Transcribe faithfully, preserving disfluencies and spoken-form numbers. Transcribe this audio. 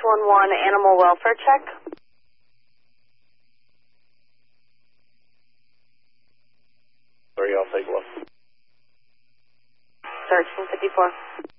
one one, animal welfare check. Three, I'll take one. thirteen fifty-four.